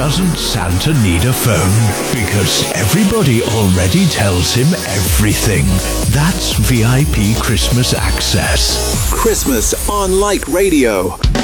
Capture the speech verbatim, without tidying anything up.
doesn't Santa need a phone? Because everybody already tells him everything. That's V I P Christmas access. Christmas on Light Radio.